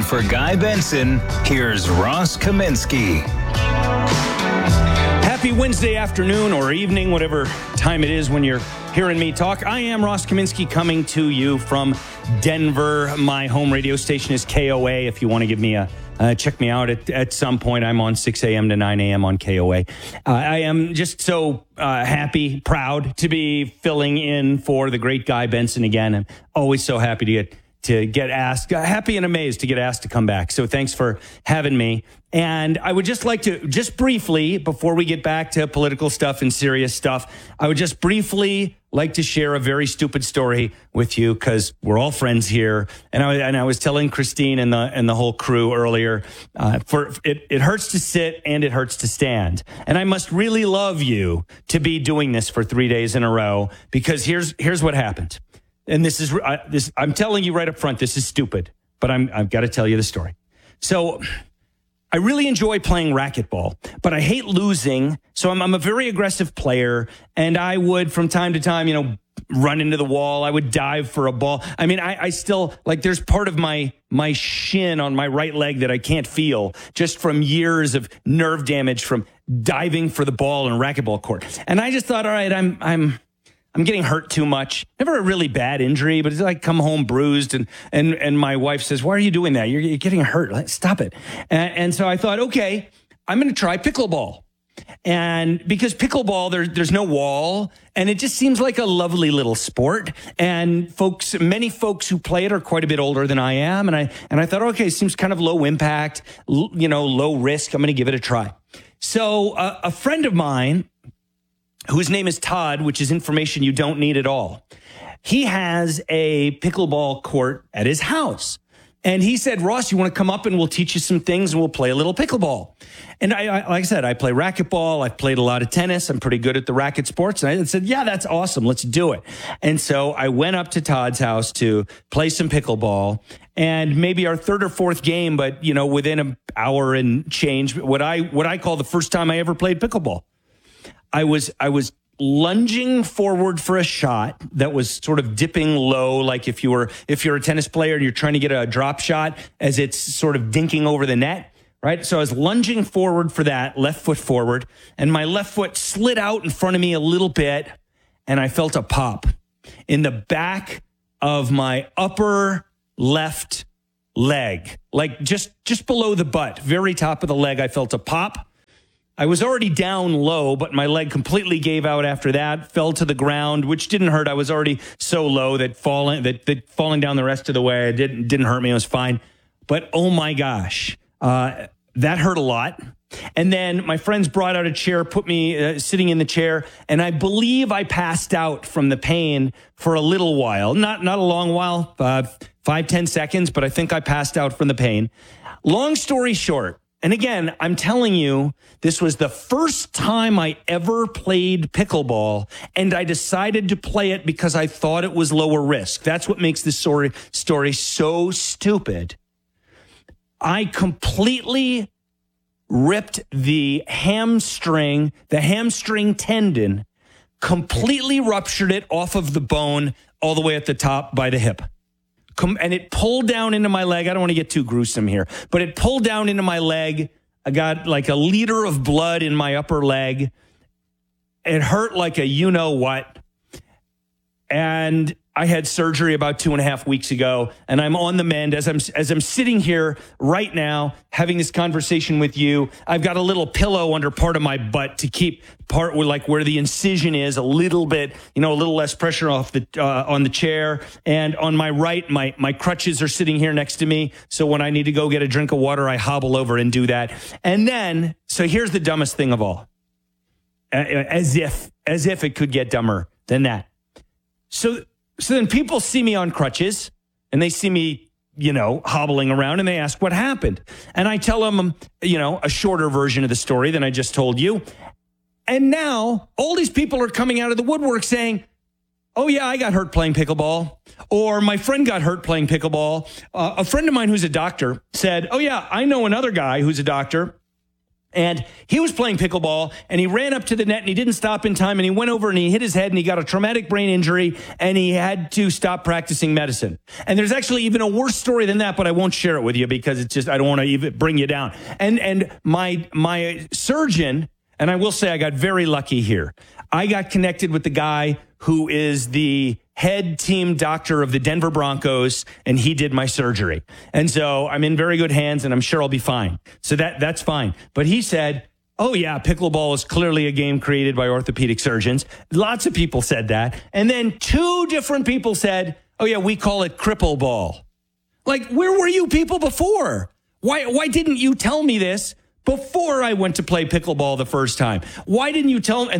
For Guy Benson, here's Ross Kaminsky. Happy Wednesday afternoon or evening, whatever time it is when you're hearing me talk. I am Ross Kaminsky coming to you from Denver. My home radio station is KOA. If you want to give me check me out at some point. I'm on 6 a.m. to 9 a.m. on KOA. I am just so happy, proud to be filling in for the great Guy Benson again. I'm always so happy to get asked, happy and amazed to get asked to come back. So thanks for having me. And I would just like to, just briefly, before we get back to political stuff and serious stuff, I would just briefly like to share a very stupid story with you because we're all friends here. And I was telling Christine and the whole crew earlier, it hurts to sit and it hurts to stand. And I must really love you to be doing this for 3 days in a row, because here's what happened. And this is I'm telling you right up front, this is stupid, but I've got to tell you the story. So I really enjoy playing racquetball, but I hate losing. So I'm a very aggressive player, and I would from time to time, run into the wall. I would dive for a ball. I mean, I still, like, there's part of my shin on my right leg that I can't feel just from years of nerve damage from diving for the ball in a racquetball court. And I just thought, all right, I'm getting hurt too much. Never a really bad injury, but it's like come home bruised. And my wife says, why are you doing that? You're getting hurt. Stop it. And so I thought, okay, I'm going to try pickleball. And because pickleball, there's no wall, and it just seems like a lovely little sport. And many folks who play it are quite a bit older than I am. And I thought, okay, it seems kind of low impact, low risk. I'm going to give it a try. So a friend of mine, whose name is Todd, which is information you don't need at all. He has a pickleball court at his house. And he said, Ross, you want to come up and we'll teach you some things and we'll play a little pickleball. And I like I said, I play racquetball. I've played a lot of tennis. I'm pretty good at the racket sports. And I said, yeah, that's awesome. Let's do it. And so I went up to Todd's house to play some pickleball. And maybe our third or fourth game, but within an hour and change, what I call the first time I ever played pickleball. I was lunging forward for a shot that was sort of dipping low, like if you're a tennis player and you're trying to get a drop shot as it's sort of dinking over the net, right? So I was lunging forward for that, left foot forward, and my left foot slid out in front of me a little bit, and I felt a pop in the back of my upper left leg, like just below the butt, very top of the leg. I felt a pop. I was already down low, but my leg completely gave out after that, fell to the ground, which didn't hurt. I was already so low that falling down the rest of the way didn't hurt me. It was fine. But oh my gosh, that hurt a lot. And then my friends brought out a chair, put me sitting in the chair, and I believe I passed out from the pain for a little while. Not a long while, 5-10 seconds, but I think I passed out from the pain. Long story short, and again, I'm telling you, this was the first time I ever played pickleball, and I decided to play it because I thought it was lower risk. That's what makes this story so stupid. I completely ripped the hamstring tendon, completely ruptured it off of the bone all the way at the top by the hip. And it pulled down into my leg. I don't want to get too gruesome here, but it pulled down into my leg. I got like a liter of blood in my upper leg. It hurt like a you-know-what. And I had surgery about 2.5 weeks ago, and I'm on the mend. As I'm sitting here right now having this conversation with you, I've got a little pillow under part of my butt to keep part where the incision is a little bit, a little less pressure off on the chair. And on my right, my crutches are sitting here next to me. So when I need to go get a drink of water, I hobble over and do that. And then, so here's the dumbest thing of all, as if it could get dumber than that. So then people see me on crutches and they see me, hobbling around, and they ask what happened. And I tell them, a shorter version of the story than I just told you. And now all these people are coming out of the woodwork saying, oh yeah, I got hurt playing pickleball, or my friend got hurt playing pickleball. A friend of mine who's a doctor said, oh yeah, I know another guy who's a doctor And he was playing pickleball, and he ran up to the net, and he didn't stop in time, and he went over and he hit his head, and he got a traumatic brain injury, and he had to stop practicing medicine. And there's actually even a worse story than that, but I won't share it with you because it's just, I don't want to even bring you down. And my surgeon, and I will say I got very lucky here. I got connected with the guy who is the head team doctor of the Denver Broncos, and he did my surgery. And so I'm in very good hands, and I'm sure I'll be fine. So that's fine. But he said, oh, yeah, pickleball is clearly a game created by orthopedic surgeons. Lots of people said that. And then 2 different people said, oh, yeah, we call it cripple ball. Like, where were you people before? Why didn't you tell me this before I went to play pickleball the first time? Why didn't you tell me?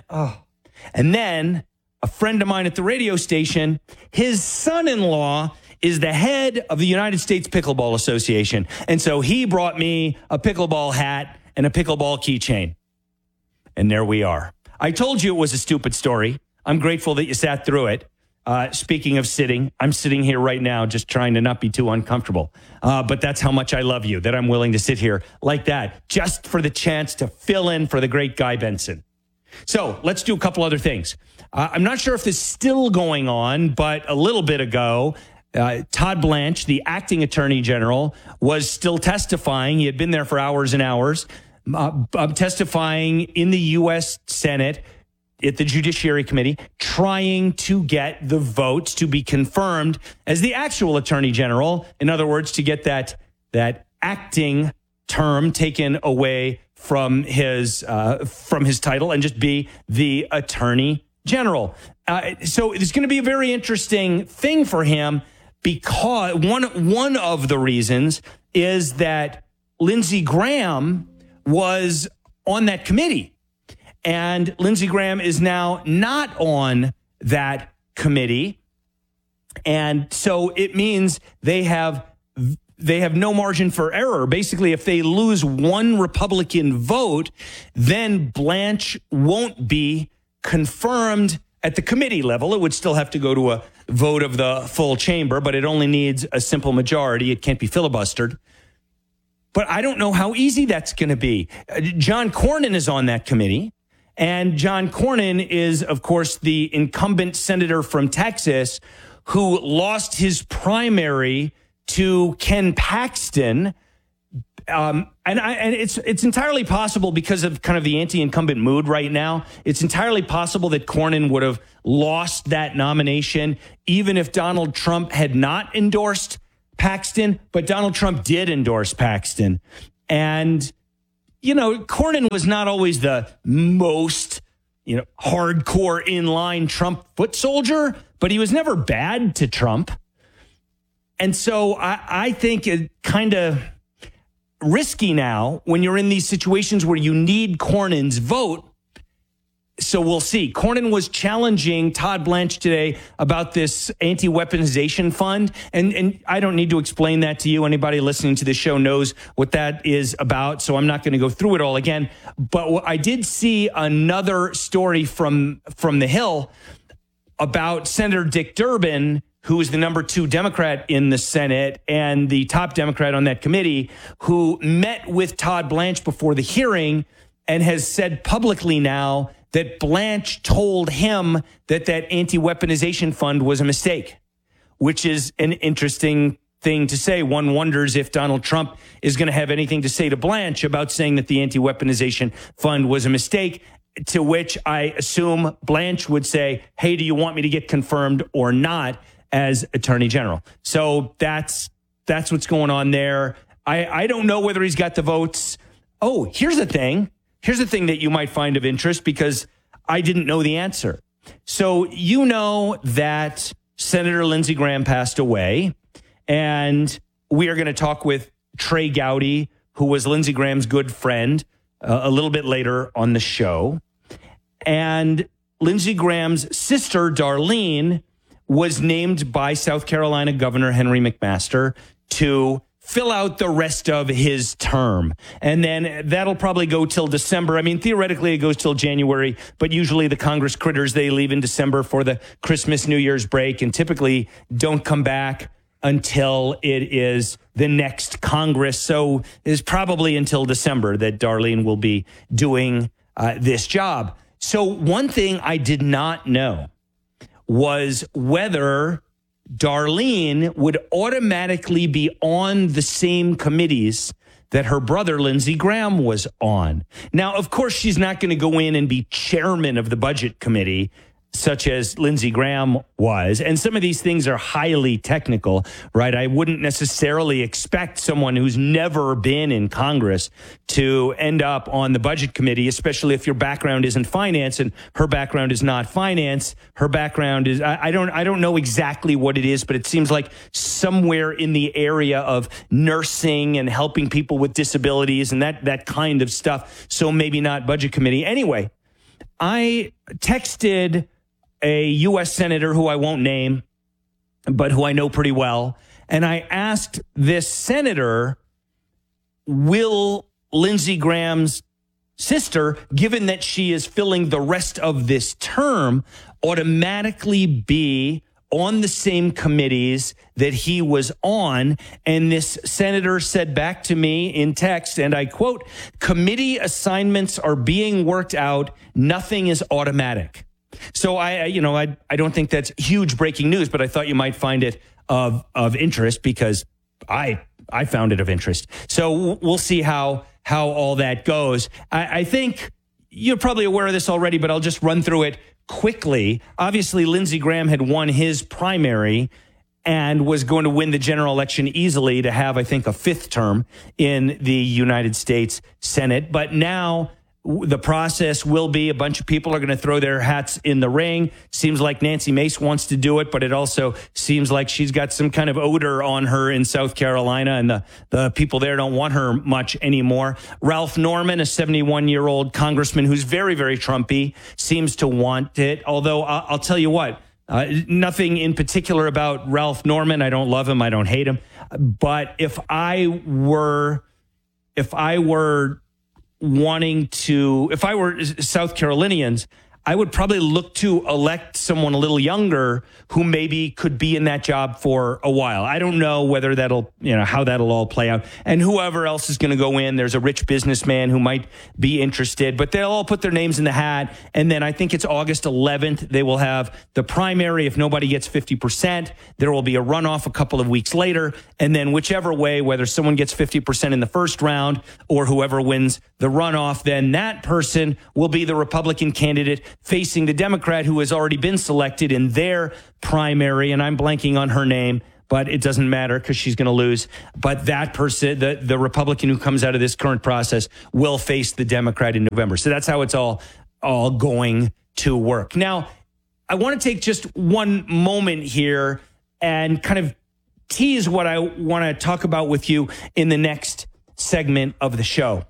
And then a friend of mine at the radio station, his son-in-law is the head of the United States Pickleball Association. And so he brought me a pickleball hat and a pickleball keychain. And there we are. I told you it was a stupid story. I'm grateful that you sat through it. Speaking of sitting, I'm sitting here right now just trying to not be too uncomfortable. But that's how much I love you, that I'm willing to sit here like that just for the chance to fill in for the great Guy Benson. So let's do a couple other things. I'm not sure if this is still going on, but a little bit ago, Todd Blanche, the acting attorney general, was still testifying. He had been there for hours and hours, testifying in the U.S. Senate at the Judiciary Committee, trying to get the votes to be confirmed as the actual attorney general. In other words, to get that acting term taken away from his title and just be the attorney general. So it's going to be a very interesting thing for him, because one of the reasons is that Lindsey Graham was on that committee, and Lindsey Graham is now not on that committee. And so it means they have no margin for error. Basically, if they lose one Republican vote, then Blanche won't be confirmed at the committee level. It would still have to go to a vote of the full chamber, but it only needs a simple majority. It can't be filibustered. But I don't know how easy that's going to be. John Cornyn is on that committee, and John Cornyn is, of course, the incumbent senator from Texas who lost his primary to Ken Paxton. And it's entirely possible, because of kind of the anti-incumbent mood right now, it's entirely possible that Cornyn would have lost that nomination even if Donald Trump had not endorsed Paxton. But Donald Trump did endorse Paxton. And, Cornyn was not always the most, hardcore inline Trump foot soldier, but he was never bad to Trump. And so I think it kind of risky now when you're in these situations where you need Cornyn's vote. So we'll see. Cornyn was challenging Todd Blanche today about this anti-weaponization fund. And I don't need to explain that to you. Anybody listening to the show knows what that is about. So I'm not going to go through it all again. But I did see another story from the Hill about Senator Dick Durbin, who is the number 2 Democrat in the Senate and the top Democrat on that committee, who met with Todd Blanche before the hearing and has said publicly now that Blanche told him that anti-weaponization fund was a mistake, which is an interesting thing to say. One wonders if Donald Trump is going to have anything to say to Blanche about saying that the anti-weaponization fund was a mistake, to which I assume Blanche would say, hey, do you want me to get confirmed or not as attorney general? So that's what's going on there. I don't know whether he's got the votes. Oh, here's the thing. Here's the thing that you might find of interest, because I didn't know the answer. So you know that Senator Lindsey Graham passed away, and we are going to talk with Trey Gowdy, who was Lindsey Graham's good friend, a little bit later on the show. And Lindsey Graham's sister, Darlene, was named by South Carolina Governor Henry McMaster to fill out the rest of his term. And then that'll probably go till December. I mean, theoretically, it goes till January, but usually the Congress critters, they leave in December for the Christmas, New Year's break and typically don't come back until it is the next Congress. So it's probably until December that Darlene will be doing this job. So one thing I did not know was whether Darlene would automatically be on the same committees that her brother, Lindsey Graham, was on. Now, of course, she's not going to go in and be chairman of the budget committee, such as Lindsey Graham was. And some of these things are highly technical, right? I wouldn't necessarily expect someone who's never been in Congress to end up on the budget committee, especially if your background isn't finance, and her background is not finance. Her background is, I don't know exactly what it is, but it seems like somewhere in the area of nursing and helping people with disabilities and that kind of stuff. So maybe not budget committee. Anyway, I texted a U.S. senator who I won't name, but who I know pretty well. And I asked this senator, will Lindsey Graham's sister, given that she is filling the rest of this term, automatically be on the same committees that he was on? And this senator said back to me in text, and I quote, "Committee assignments are being worked out. Nothing is automatic." So I don't think that's huge breaking news, but I thought you might find it of interest because I found it of interest. So we'll see how all that goes. I think you're probably aware of this already, but I'll just run through it quickly. Obviously, Lindsey Graham had won his primary and was going to win the general election easily to have, I think, a fifth term in the United States Senate. But now the process will be a bunch of people are going to throw their hats in the ring. Seems like Nancy Mace wants to do it, but it also seems like she's got some kind of odor on her in South Carolina, and the people there don't want her much anymore. Ralph Norman, a 71-year-old congressman who's very, very Trumpy, seems to want it. Although I'll tell you what, nothing in particular about Ralph Norman. I don't love him. I don't hate him. But if I were South Carolinians, I would probably look to elect someone a little younger who maybe could be in that job for a while. I don't know whether how that'll all play out. And whoever else is going to go in, there's a rich businessman who might be interested, but they'll all put their names in the hat. And then I think it's August 11th. They will have the primary. If nobody gets 50%, there will be a runoff a couple of weeks later. And then whichever way, whether someone gets 50% in the first round or whoever wins the runoff, then that person will be the Republican candidate facing the Democrat who has already been selected in their primary. And I'm blanking on her name, but it doesn't matter because she's going to lose. But that person, the Republican who comes out of this current process, will face the Democrat in November. So that's how it's all going to work. Now, I want to take just one moment here and kind of tease what I want to talk about with you in the next segment of the show.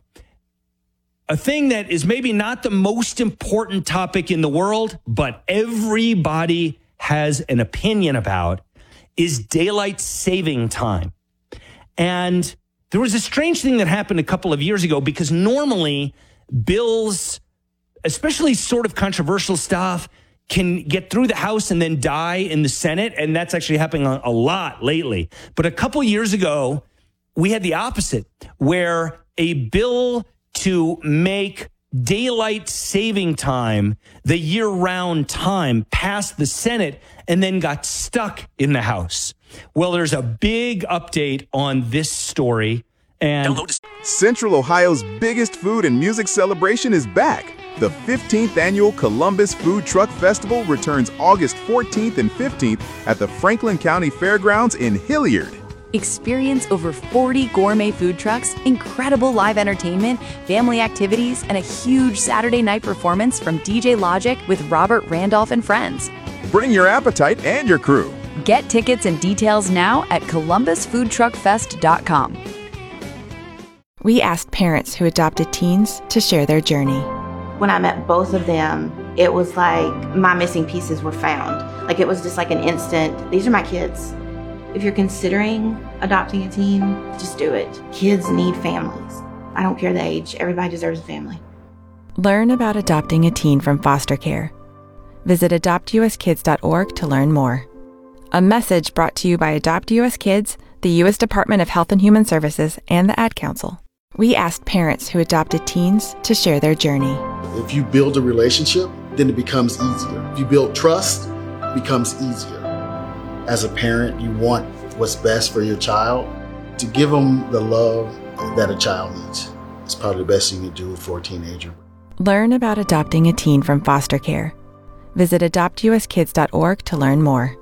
A thing that is maybe not the most important topic in the world, but everybody has an opinion about, is daylight saving time. And there was a strange thing that happened a couple of years ago, because normally bills, especially sort of controversial stuff, can get through the House and then die in the Senate. And that's actually happening a lot lately. But a couple years ago, we had the opposite, where a bill to make daylight saving time the year-round time passed the Senate and then got stuck in the House. Well, there's a big update on this story. And Central Ohio's biggest food and music celebration is back. The 15th annual Columbus Food Truck Festival returns August 14th and 15th at the Franklin County Fairgrounds in Hilliard. Experience over 40 gourmet food trucks, incredible live entertainment, family activities, and a huge Saturday night performance from DJ Logic with Robert Randolph and friends. Bring your appetite and your crew. Get tickets and details now at columbusfoodtruckfest.com. We asked parents who adopted teens to share their journey. When I met both of them, it was like my missing pieces were found. Like it was just like an instant, these are my kids. If you're considering adopting a teen, just do it. Kids need families. I don't care the age. Everybody deserves a family. Learn about adopting a teen from foster care. Visit adoptuskids.org to learn more. A message brought to you by Adopt US Kids, the U.S. Department of Health and Human Services, and the Ad Council. We asked parents who adopted teens to share their journey. If you build a relationship, then it becomes easier. If you build trust, it becomes easier. As a parent, you want what's best for your child. To give them the love that a child needs. It's probably the best thing you can do for a teenager. Learn about adopting a teen from foster care. Visit adoptuskids.org to learn more.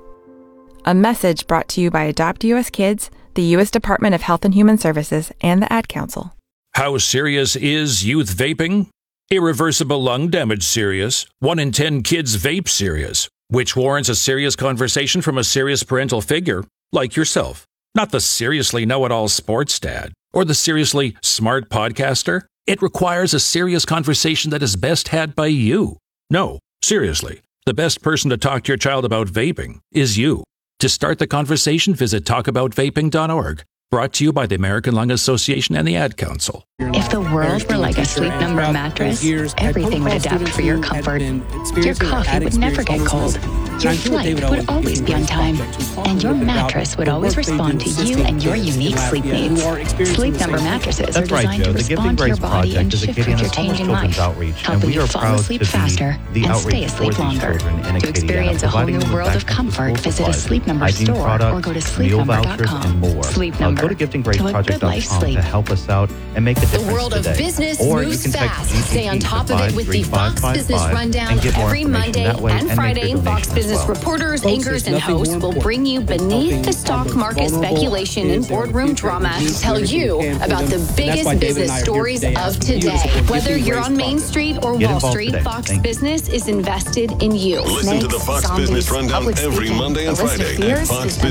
A message brought to you by Adopt US Kids, the U.S. Department of Health and Human Services, and the Ad Council. How serious is youth vaping? Irreversible lung damage serious. 1 in 10 kids vape serious, which warrants a serious conversation from a serious parental figure like yourself. Not the seriously know-it-all sports dad or the seriously smart podcaster. It requires a serious conversation that is best had by you. No, seriously, the best person to talk to your child about vaping is you. To start the conversation, visit talkaboutvaping.org. Brought to you by the American Lung Association and the Ad Council. If the world were like a Sleep Number mattress, everything would adapt for your comfort. Your coffee would never get cold. Your flight would always be on time. And your mattress would always respond to you and your unique sleep needs. Sleep Number mattresses are designed to respond to your body and shift with your changing life, helping you fall asleep faster and stay asleep longer. To experience a whole new world of comfort, visit a Sleep Number store or go to sleepnumber.com. Sleep Number. Go to giftinggraceproject.com to help us out and make a difference The world of today. business or moves you can fast. text Stay on top of it with the Fox Business Rundown. Every Monday and Friday, Fox Business reporters, anchors, and hosts will bring you beneath the stock market speculation and boardroom drama to tell you about the biggest business stories of today. Whether you're on Main Street or Wall Street, Fox Business is invested in you. Listen to the Fox Business Rundown every Monday and Friday at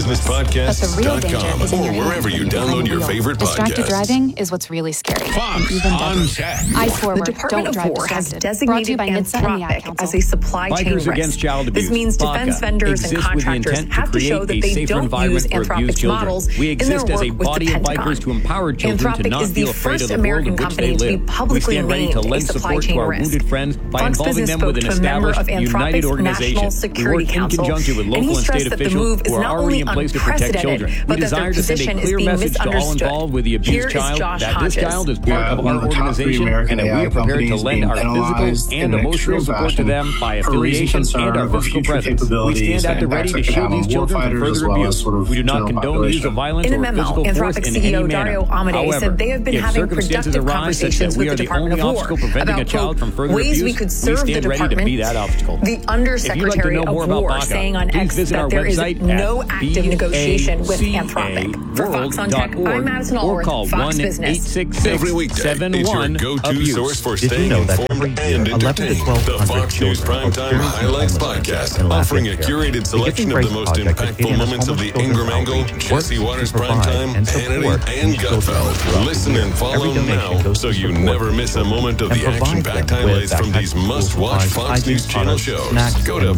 foxbusinesspodcast.com or wherever you download your favorite Distracted podcast. driving is what's really scary. Fox on Tech. Eyes forward. The Department Don't of drive War has distracted. Brought to you designated by NHTSA and the Ad Anthropic Council. as a supply chain Bikers risk. Against Child Abuse, This means defense BACA, vendors and exists with the contractors intent have to to show create that a they safer don't environment use for abused Anthropic's children. models We in their exist as work a with the body of Pentagon. bikers to empower children to Anthropic not is the feel afraid first of the world American in which company they to be live. We publicly stand ready named to a lend supply support chain to our risk. wounded friends by Fox involving Business them spoke with an to a member of established, united Anthropic's organization. National We Security work in Council, conjunction with and local he and state stressed that the officials move is who are not already only in place to protect unprecedented, children. We but that their desire to send position a is clear being message to all misunderstood. involved with the Here abused is child Josh that this Hodges. child is part of our organization and that we are prepared to lend our physical and emotional support to them by affiliation and our physical presence. We stand at the ready to shield these children from further abuse. We do not condone the use of violence In a or memo, physical force Anthropic in any CEO manner. Dario Amodei However, said they have been if having circumstances productive arise such conversations that we with are the the Department only of War obstacle preventing about, a child from further ways abuse, we could serve the stand ready to department. be that obstacle. The Undersecretary of War saying on X that there is no active negotiation with Anthropic. For Fox on Tech, I'm Madison Allworth, Fox Business. Every weekday, it's your go-to source for staying informed and entertained. The Fox News Primetime Highlights Podcast, offering a curated selection of the most impactful moments of the Ingram Angle, Jesse Waters Primetime, Hannity, and Gutfeld. Listen and follow now so you never miss a moment of the action-packed highlights from these must-watch Fox News Channel shows. Go to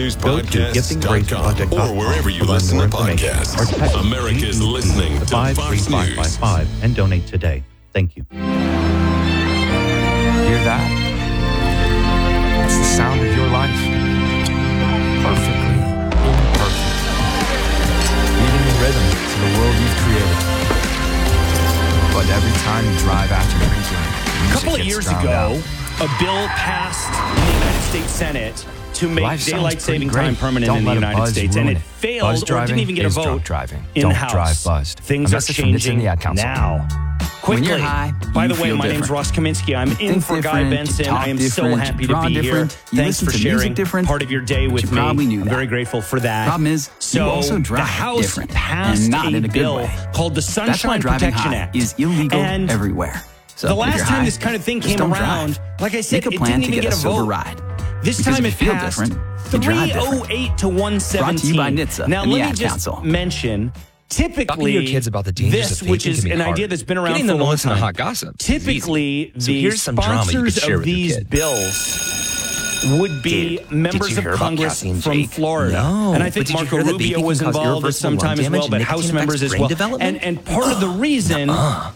foxnewspodcast.com or wherever you listen to podcasts. America's listening to Fox News. 5 and donate today. Thank you. Hear that? That's the sound of your life. Perfectly imperfect. Beating in rhythm to the world you've created. But every time you drive after drinking, A couple of years ago, a bill passed in the United States Senate to make daylight saving time permanent in the United States, and it failed or didn't even get a vote in the House. Things are changing now. Quickly. By the way, my name's Ross Kaminsky. I'm in for Guy Benson. I am so happy to be here. Thanks for sharing part of your day with me. I'm very grateful for that. Problem is, you also drive the House different, passed and not a in a good bill way. called the That's why Sunshine driving Protection high Act. is illegal And everywhere. So the if last you're time high, this kind of thing just came don't around, drive. like I said, Make a it plan didn't to even get get a a sober vote. ride. This Because time if it you feel passed different, you drive different. 308 to 117. Brought to you by NHTSA Now and the let me Ad just Council. mention, typically, Talking to your kids about the dangers this, of which vaping is can be an hard. idea that's been around Getting for a them to long listen to time. hot gossip is Typically, easy. So the here's some drama you could sponsors share of with your these kid. bills would be members of Congress from Florida. No. And I think Marco Rubio was involved at some time as well, but House members as well. And part of the reason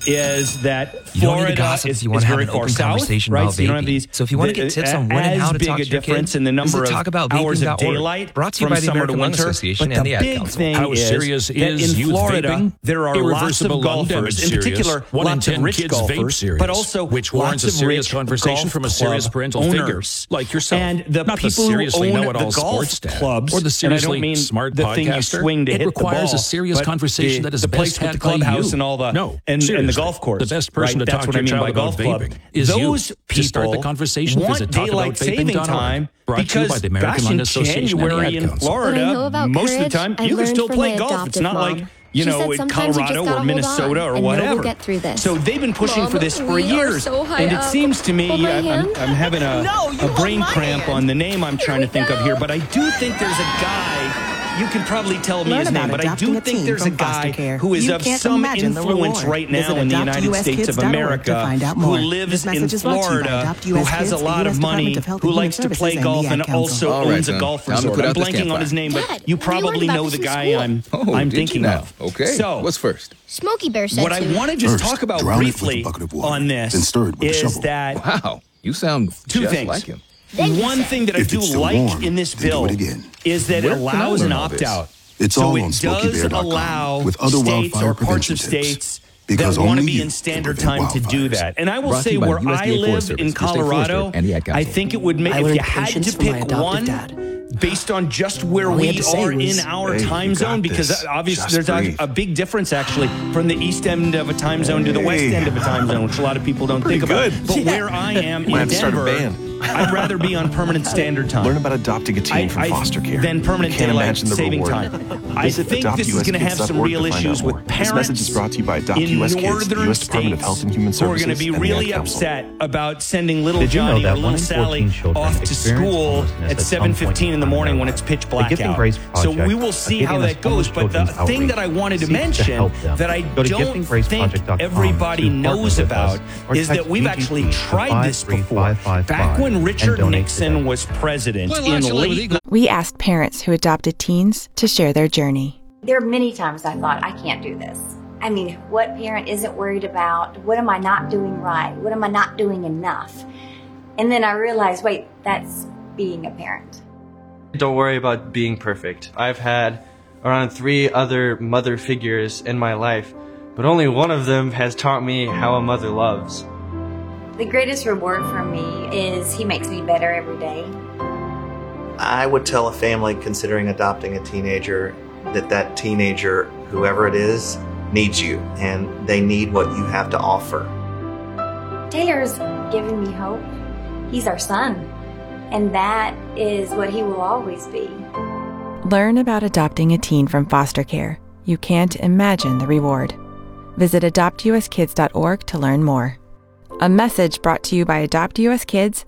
is that Florida is very far south, right? So you don't have these. So if you want to get tips on when and how to talk to your kids, in the number of hours of daylight brought to you by the American Lung Association and the Ad Council. How serious is in Florida there are lots of golfers, in particular, lots of rich golfers, but also which warrants a serious conversation from a serious parental figure like yourself. And the not people the seriously who own know-it-all the golf sports clubs, or the seriously and I don't mean smart the podcaster. thing you swing to it hit requires the ball, a serious conversation that is the best place with had the by clubhouse you. and all the no, and the golf course. The best person right? to That's talk what to I your mean by child golf about club. vaping is Those you. people To start the conversation, want visit daylight saving time because gosh, in January in Florida, most of the time you can still play golf. It's not like in Colorado or Minnesota or whatever. So they've been pushing for this for years. And it seems to me, I'm having a brain cramp on the name I'm trying to think of here, but I do think there's a guy. You can probably tell me his name, but I do think there's a guy who is of some influence right now in the United States of America who lives in Florida, who has a lot of money, who likes to play golf and also owns a golf resort. I'm blanking on his name, but you probably know the guy I'm thinking of. Okay, so what's first? Smokey Bear said what I want to just talk about briefly on this is that wow, you sound two just things. Like him. One thing that I do like in this bill is that it allows an opt-out. So it does allow states or parts of states that want to be in standard time to do that. And I will say where I live in Colorado, I think it would make, if you had to pick one, based on just where we are in our time zone, because obviously there's a big difference actually from the east end of a time zone to the west end of a time zone, which a lot of people don't think about. But where I am in Denver, I'd rather be on permanent standard time. Learn about adopting a teen from foster care. Than permanent daylight saving time. I think this is going to have some real issues with parents. This message is brought to you by Adopt US Kids, the U.S. Department of Health and Human Services. Who are going to be really upset about sending little Johnny or little Sally off to school at 7:15 in the morning when it's pitch black out. So we will see how that goes. But the thing that I wanted to mention that I don't think everybody knows about is that we've actually tried this before. Back when Richard Nixon was president in late... We asked parents who adopted teens to share their journey. There are many times I thought, I can't do this. I mean, what parent isn't worried about? What am I not doing right? What am I not doing enough? And then I realized, wait, that's being a parent. Don't worry about being perfect. I've had around 3 other mother figures in my life, but only one of them has taught me how a mother loves. The greatest reward for me is he makes me better every day. I would tell a family considering adopting a teenager that teenager, whoever it is, needs you, and they need what you have to offer. Taylor's given me hope. He's our son, and that is what he will always be. Learn about adopting a teen from foster care. You can't imagine the reward. Visit adoptuskids.org to learn more. A message brought to you by Adopt US Kids,